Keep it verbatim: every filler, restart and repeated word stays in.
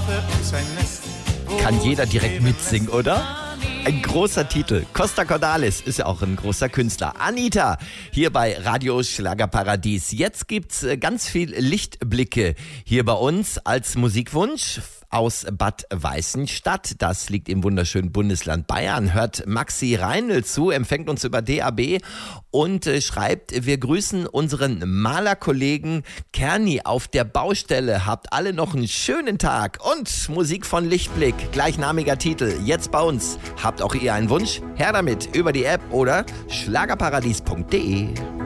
für uns ein Nest. Kann jeder direkt mitsingen, oder? Ein großer Titel. Costa Cordalis ist ja auch ein großer Künstler. Anita, hier bei Radio Schlagerparadies. Jetzt gibt's ganz viel Lichtblicke hier bei uns als Musikwunsch aus Bad Weißenstadt. Das liegt im wunderschönen Bundesland Bayern. Hört Maxi Reinl zu, empfängt uns über D A B und äh, schreibt, wir grüßen unseren Malerkollegen Kerni auf der Baustelle. Habt alle noch einen schönen Tag und Musik von Lichtblick, gleichnamiger Titel, jetzt bei uns. Habt auch ihr einen Wunsch? Her damit über die App oder schlagerparadies punkt de.